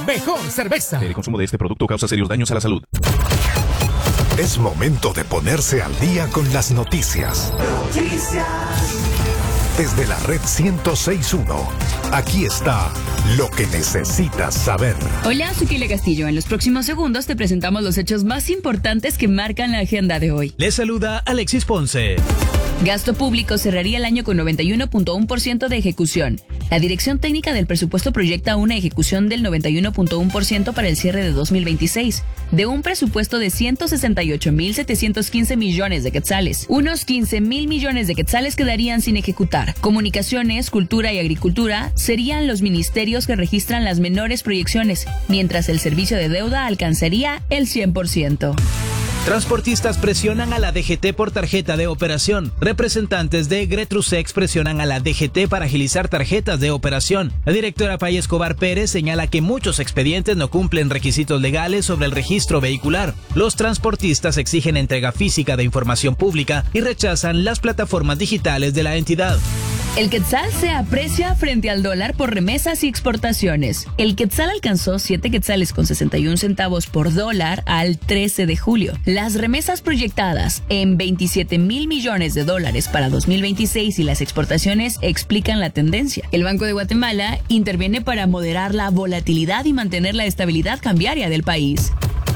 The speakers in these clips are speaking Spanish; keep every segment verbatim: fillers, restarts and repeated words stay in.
mejor cerveza. El consumo de este producto causa serios daños a la salud. Es momento de ponerse al día con las noticias. Noticias. Desde la red ciento seis punto uno, aquí está lo que necesitas saber. Hola, soy Kile Castillo. En los próximos segundos te presentamos los hechos más importantes que marcan la agenda de hoy. Les saluda Alexis Ponce. Gasto público cerraría el año con noventa y uno punto uno por ciento de ejecución. La Dirección Técnica del Presupuesto proyecta una ejecución del noventa y uno punto uno por ciento para el cierre de dos mil veintiséis, de un presupuesto de ciento sesenta y ocho mil setecientos quince millones de quetzales. Unos quince mil millones de quetzales quedarían sin ejecutar. Comunicaciones, Cultura y Agricultura serían los ministerios que registran las menores proyecciones, mientras el servicio de deuda alcanzaría el cien por ciento. Transportistas presionan a la D G T por tarjeta de operación. Representantes de Gretrusex presionan a la D G T para agilizar tarjetas de operación. La directora Pay Escobar Pérez señala que muchos expedientes no cumplen requisitos legales sobre el registro vehicular. Los transportistas exigen entrega física de información pública y rechazan las plataformas digitales de la entidad. El quetzal se aprecia frente al dólar por remesas y exportaciones. El quetzal alcanzó siete quetzales con sesenta y un centavos por dólar al trece de julio. Las remesas proyectadas en veintisiete mil millones de dólares para dos mil veintiséis y las exportaciones explican la tendencia. El Banco de Guatemala interviene para moderar la volatilidad y mantener la estabilidad cambiaria del país.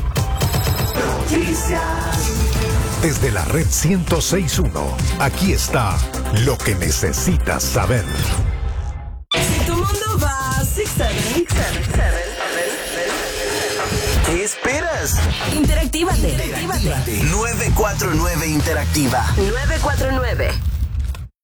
Desde la red ciento seis punto uno, aquí está lo que necesitas saber. Si tu mundo va seis siete, ¿qué esperas? Interactívate. nueve cuatro nueve Interactiva. nueve cuatro nueve.